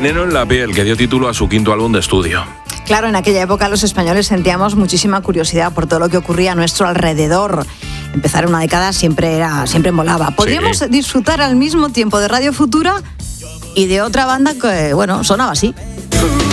Veneno en la piel, que dio título a su quinto álbum de estudio. Claro, en aquella época los españoles sentíamos muchísima curiosidad por todo lo que ocurría a nuestro alrededor. Empezar una década siempre molaba. Podríamos disfrutar al mismo tiempo de Radio Futura y de otra banda que, sonaba así.